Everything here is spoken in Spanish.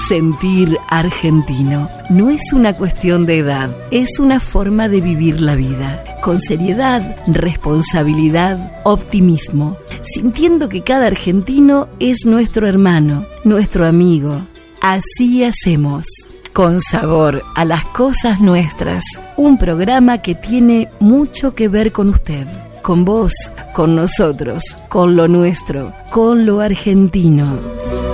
Sentir argentino no es una cuestión de edad, es una forma de vivir la vida, con seriedad, responsabilidad, optimismo, sintiendo que cada argentino es nuestro hermano, nuestro amigo. Así hacemos, con sabor a las cosas nuestras, un programa que tiene mucho que ver con usted, con vos, con nosotros, con lo nuestro, con lo argentino.